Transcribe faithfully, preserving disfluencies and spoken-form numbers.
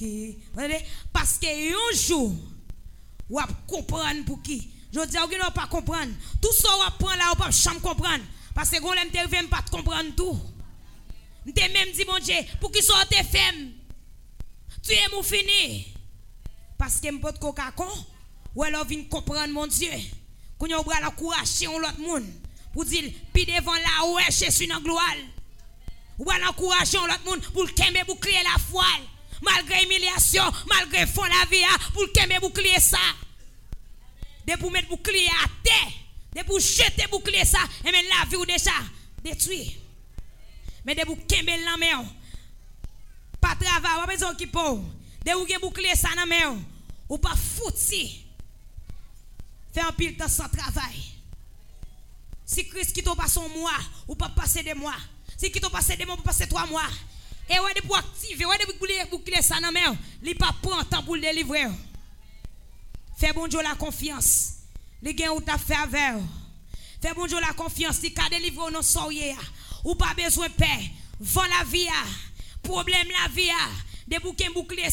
qui. Parce que un jour, ou à comprendre pour qui. Je dis, vous ne pas comprendre. Tout ça, vous apprend là, vous ne pouvez pas comprendre. Parce que vous ne pouvez pas comprendre tout. Vous même dit, mon Dieu, pour qui soit tes femmes, tu es mon fini. Parce que je ne peux pas comprendre. Ou alors, vous comprendre, mon Dieu. Quand vous avez la courage chez l'autre monde, pour dire, puis devant là, ouais, je suis dans la gloire. Ou alors, encourager l'autre monde pour le bouclier la foi. Malgré l'humiliation, malgré fond la vie, pour le bouclier ça. De pour mettre bouclier à terre, de pour jeter bouclier ça, et même la vie ou déjà détruit. Mais de pour kembe la main, pas travail, pas besoin qui pour. De pour gen bouclier ça dans main, ou pas fouti. Faire un pile temps sans travail. Si Christ qui t'a passé un mois, ou pas passer des mois. Si qui t'a passé des mois, ou pas passer trois mois. Et ouais de pour activer, ouais de pour bouclier ça dans main, il pas prend temps pour le délivrer. Fais bon Dieu la confiance. Les gens ou t'a fait avec. Fais bon Dieu la confiance. Si qu'a délivré non soyez ou pas besoin de paix. Vend la vie. Problème la vie. De bouquin bouclier